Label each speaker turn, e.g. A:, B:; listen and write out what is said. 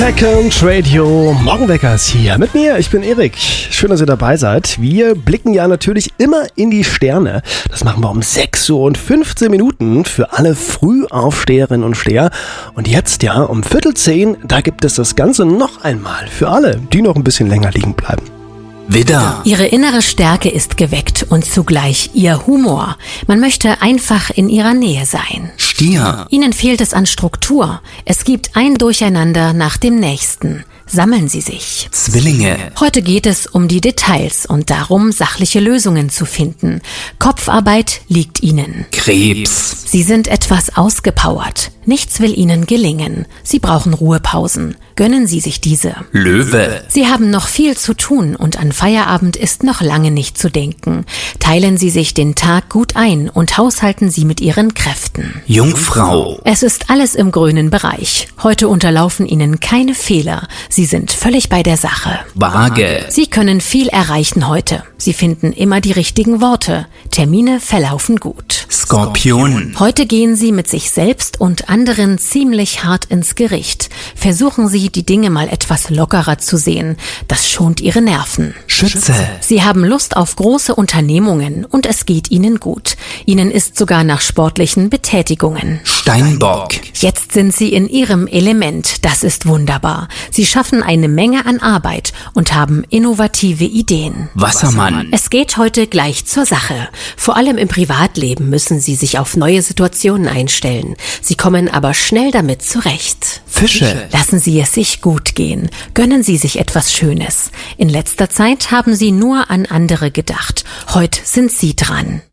A: Second Radio Morgenweckers hier mit mir. Ich bin Erik. Schön, dass ihr dabei seid. Wir blicken ja natürlich immer in die Sterne. Das machen wir um 6 Uhr und 15 Minuten für alle Frühaufsteherinnen und Steher. Und jetzt ja um 9:15, da gibt es das Ganze noch einmal für alle, die noch ein bisschen länger liegen bleiben.
B: Widder.
C: Ihre innere Stärke ist geweckt und zugleich ihr Humor. Man möchte einfach in ihrer Nähe sein.
B: Stier.
C: Ihnen fehlt es an Struktur. Es gibt ein Durcheinander nach dem nächsten. Sammeln Sie sich.
B: Zwillinge.
C: Heute geht es um die Details und darum, sachliche Lösungen zu finden. Kopfarbeit liegt Ihnen.
B: Krebs.
C: Sie sind etwas ausgepowert. Nichts will Ihnen gelingen. Sie brauchen Ruhepausen. Gönnen Sie sich diese.
B: Löwe.
C: Sie haben noch viel zu tun und an Feierabend ist noch lange nicht zu denken. Teilen Sie sich den Tag gut ein und haushalten Sie mit Ihren Kräften.
B: Jungfrau.
C: Es ist alles im grünen Bereich. Heute unterlaufen Ihnen keine Fehler. Sie sind völlig bei der Sache.
B: Waage.
C: Sie können viel erreichen heute. Sie finden immer die richtigen Worte. Termine verlaufen gut.
B: Skorpion.
C: Heute gehen Sie mit sich selbst und anderen ziemlich hart ins Gericht. Versuchen Sie, die Dinge mal etwas lockerer zu sehen. Das schont Ihre Nerven.
B: Schütze.
C: Sie haben Lust auf große Unternehmungen und es geht Ihnen gut. Ihnen ist sogar nach sportlichen Betätigungen.
B: Steinbock.
C: Jetzt sind Sie in Ihrem Element. Das ist wunderbar. Sie schaffen eine Menge an Arbeit und haben innovative Ideen.
B: Wassermann.
C: Es geht heute gleich zur Sache. Vor allem im Privatleben müssen Sie sich auf neue Situationen einstellen. Sie kommen aber schnell damit zurecht.
B: Fische.
C: Lassen Sie es sich gut gehen. Gönnen Sie sich etwas Schönes. In letzter Zeit haben Sie nur an andere gedacht. Heute sind Sie dran.